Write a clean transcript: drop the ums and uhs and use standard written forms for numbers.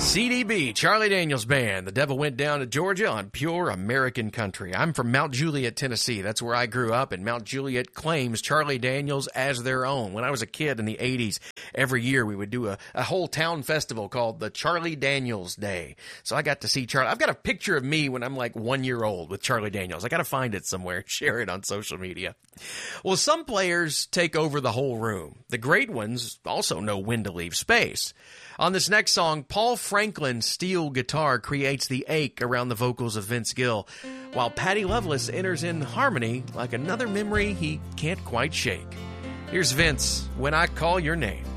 CDB, Charlie Daniels Band. The Devil Went Down to Georgia on pure American country. I'm from Mount Juliet, Tennessee. That's where I grew up, and Mount Juliet claims Charlie Daniels as their own. When I was a kid in the 80s, every year we would do a whole town festival called the Charlie Daniels Day. So I got to see Charlie. I've got a picture of me when I'm like 1 year old with Charlie Daniels. I got to find it somewhere, share it on social media. Well, some players take over the whole room. The great ones also know when to leave space. On this next song, Paul Franklin's steel guitar creates the ache around the vocals of Vince Gill, while Patty Loveless enters in harmony like another memory he can't quite shake. Here's Vince, When I Call Your Name.